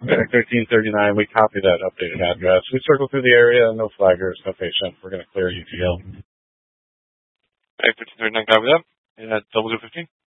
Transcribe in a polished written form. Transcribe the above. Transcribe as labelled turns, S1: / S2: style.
S1: Medic 1339, we copy that updated address. We circle through the area, no flaggers, no patient. We're going to clear UTL.
S2: Medic 1339, copy that. And 0015.